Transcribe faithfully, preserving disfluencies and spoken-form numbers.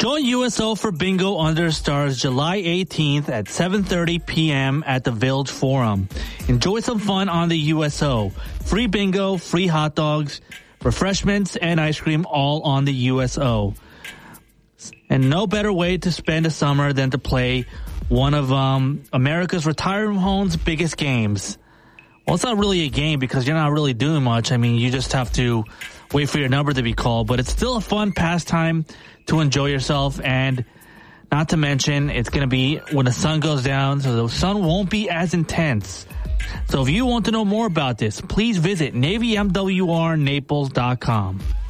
Join U S O for Bingo Under the Stars July eighteenth at seven thirty p.m. at the Village Forum. Enjoy some fun on the U S O. Free bingo, free hot dogs, refreshments, and ice cream all on the U S O. And no better way to spend a summer than to play one of um, America's retirement home's biggest games. Well, it's not really a game because you're not really doing much. I mean, you just have to wait for your number to be called. But it's still a fun pastime to enjoy yourself. And not to mention, it's going to be when the sun goes down, so the sun won't be as intense. So if you want to know more about this, please visit Navy M W R Naples dot com.